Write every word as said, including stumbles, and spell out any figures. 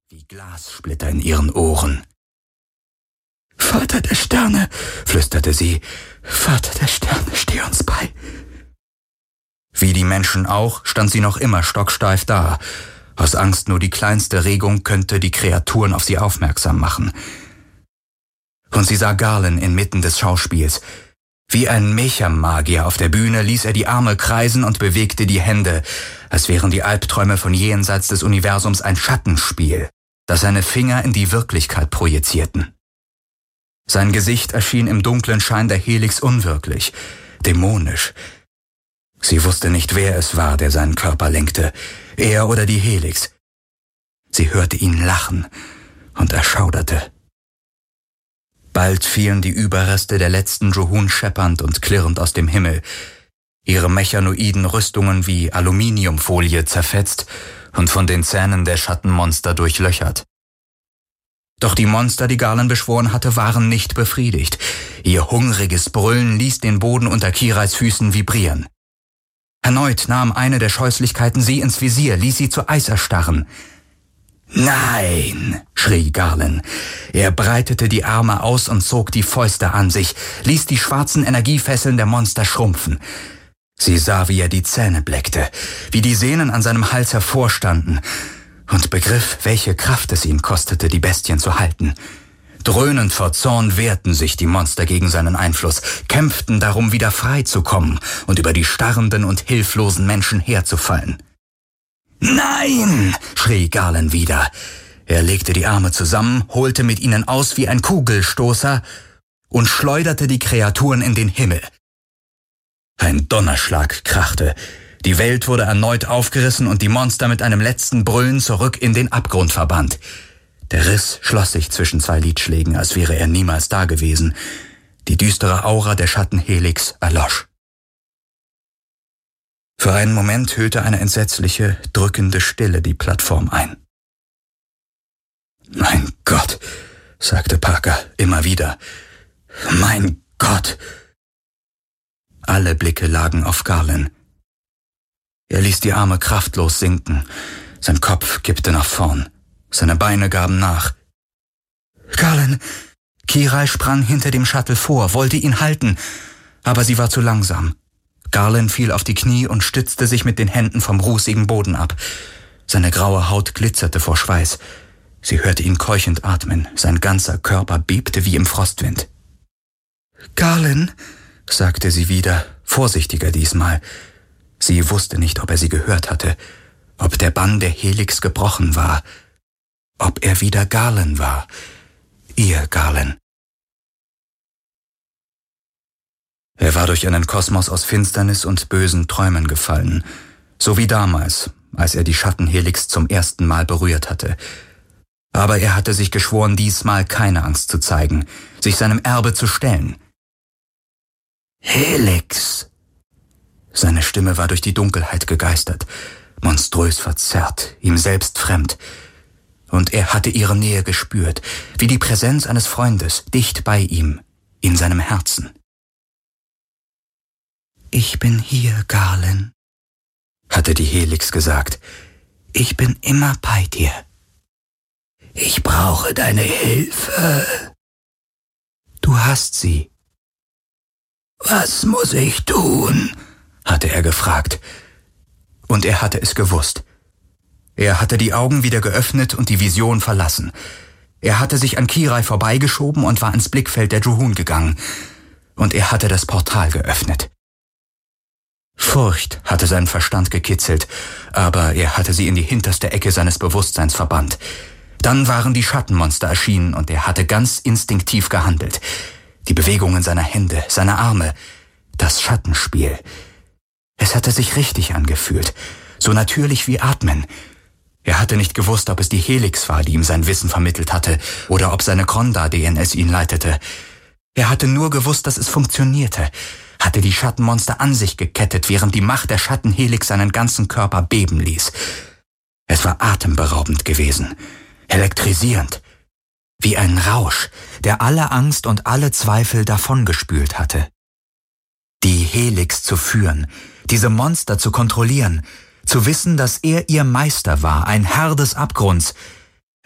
wie Glassplitter in ihren Ohren. »Vater der Sterne«, flüsterte sie, »Vater der Sterne, steh uns bei.« Wie die Menschen auch, stand sie noch immer stocksteif da. Aus Angst, nur die kleinste Regung könnte die Kreaturen auf sie aufmerksam machen. Und sie sah Garland inmitten des Schauspiels. Wie ein Mecha-Magier auf der Bühne ließ er die Arme kreisen und bewegte die Hände, als wären die Albträume von jenseits des Universums ein Schattenspiel, das seine Finger in die Wirklichkeit projizierten. Sein Gesicht erschien im dunklen Schein der Helix unwirklich, dämonisch. Sie wusste nicht, wer es war, der seinen Körper lenkte, er oder die Helix. Sie hörte ihn lachen und erschauderte. Bald fielen die Überreste der letzten Juhun scheppernd und klirrend aus dem Himmel, ihre mechanoiden Rüstungen wie Aluminiumfolie zerfetzt und von den Zähnen der Schattenmonster durchlöchert. Doch die Monster, die Garland beschworen hatte, waren nicht befriedigt. Ihr hungriges Brüllen ließ den Boden unter Kirais Füßen vibrieren. Erneut nahm eine der Scheußlichkeiten sie ins Visier, ließ sie zu Eis erstarren. »Nein«, schrie Garland. Er breitete die Arme aus und zog die Fäuste an sich, ließ die schwarzen Energiefesseln der Monster schrumpfen. Sie sah, wie er die Zähne bleckte, wie die Sehnen an seinem Hals hervorstanden, und begriff, welche Kraft es ihm kostete, die Bestien zu halten. Dröhnend vor Zorn wehrten sich die Monster gegen seinen Einfluss, kämpften darum, wieder frei zu kommen und über die starrenden und hilflosen Menschen herzufallen. »Nein«, schrie Garland wieder. Er legte die Arme zusammen, holte mit ihnen aus wie ein Kugelstoßer und schleuderte die Kreaturen in den Himmel. Ein Donnerschlag krachte. Die Welt wurde erneut aufgerissen und die Monster mit einem letzten Brüllen zurück in den Abgrund verbannt. Der Riss schloss sich zwischen zwei Lidschlägen, als wäre er niemals dagewesen. Die düstere Aura der Schattenhelix erlosch. Für einen Moment hüllte eine entsetzliche, drückende Stille die Plattform ein. »Mein Gott«, sagte Parker immer wieder. »Mein Gott!« Alle Blicke lagen auf Garland. Er ließ die Arme kraftlos sinken. Sein Kopf kippte nach vorn. Seine Beine gaben nach. »Garland!« Kirai sprang hinter dem Shuttle vor, wollte ihn halten, aber sie war zu langsam. Garland fiel auf die Knie und stützte sich mit den Händen vom rußigen Boden ab. Seine graue Haut glitzerte vor Schweiß. Sie hörte ihn keuchend atmen. Sein ganzer Körper bebte wie im Frostwind. »Garland«, sagte sie wieder, vorsichtiger diesmal. Sie wusste nicht, ob er sie gehört hatte, ob der Bann der Helix gebrochen war, ob er wieder Garland war, ihr Garland. Er war durch einen Kosmos aus Finsternis und bösen Träumen gefallen, so wie damals, als er die Schattenhelix zum ersten Mal berührt hatte. Aber er hatte sich geschworen, diesmal keine Angst zu zeigen, sich seinem Erbe zu stellen. »Helix«, seine Stimme war durch die Dunkelheit gegeistert, monströs verzerrt, ihm selbst fremd. Und er hatte ihre Nähe gespürt, wie die Präsenz eines Freundes, dicht bei ihm, in seinem Herzen. »Ich bin hier, Garland«, hatte die Helix gesagt. »Ich bin immer bei dir. Ich brauche deine Hilfe.« »Du hast sie.« »Was muss ich tun?«, hatte er gefragt. Und er hatte es gewusst. Er hatte die Augen wieder geöffnet und die Vision verlassen. Er hatte sich an Kirai vorbeigeschoben und war ins Blickfeld der Juhun gegangen. Und er hatte das Portal geöffnet. Furcht hatte seinen Verstand gekitzelt, aber er hatte sie in die hinterste Ecke seines Bewusstseins verbannt. Dann waren die Schattenmonster erschienen und er hatte ganz instinktiv gehandelt. Die Bewegungen seiner Hände, seiner Arme, das Schattenspiel. Es hatte sich richtig angefühlt, so natürlich wie Atmen. Er hatte nicht gewusst, ob es die Helix war, die ihm sein Wissen vermittelt hatte, oder ob seine Kronda-D N S ihn leitete. Er hatte nur gewusst, dass es funktionierte, hatte die Schattenmonster an sich gekettet, während die Macht der Schattenhelix seinen ganzen Körper beben ließ. Es war atemberaubend gewesen, elektrisierend, wie ein Rausch, der alle Angst und alle Zweifel davongespült hatte. Die Helix zu führen, diese Monster zu kontrollieren, zu wissen, dass er ihr Meister war, ein Herr des Abgrunds,